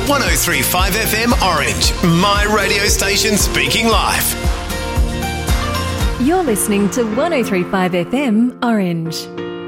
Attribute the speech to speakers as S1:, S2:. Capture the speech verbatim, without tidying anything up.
S1: one oh three point five F M Orange, my radio station speaking life.
S2: You're listening to one oh three point five F M Orange.